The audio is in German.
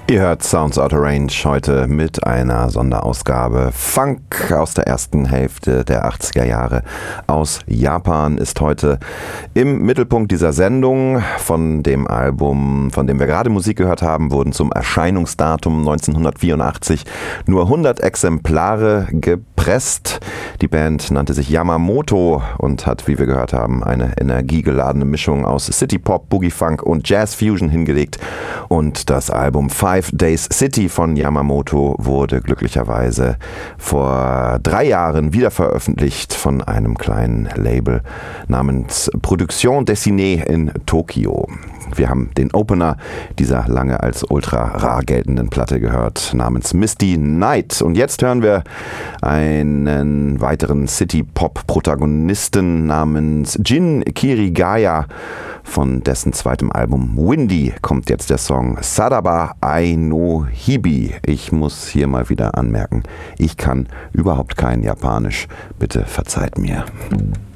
Ihr hört Sounds Out of Range heute mit einer Sonderausgabe. Funk aus der ersten Hälfte der 80er Jahre aus Japan ist heute im Mittelpunkt dieser Sendung. Von dem Album, von dem wir gerade Musik gehört haben, wurden zum Erscheinungsdatum 1984 nur 100 Exemplare gepresst. Die Band nannte sich Yamamoto und hat, wie wir gehört haben, eine energiegeladene Mischung aus City Pop, Boogie Funk und Jazz Fusion hingelegt. Und das Album 5 Days City von Yamamoto wurde glücklicherweise vor 3 Jahren wieder veröffentlicht von einem kleinen Label namens Production Dessinée in Tokio. Wir haben den Opener dieser lange als ultra rar geltenden Platte gehört, namens Misty Night. Und jetzt hören wir einen weiteren City-Pop-Protagonisten namens Jin Kirigaya. Von dessen zweitem Album Windy kommt jetzt der Song Sadaba Ai no Hibi. Ich muss hier mal wieder anmerken, ich kann überhaupt kein Japanisch. Bitte verzeiht mir.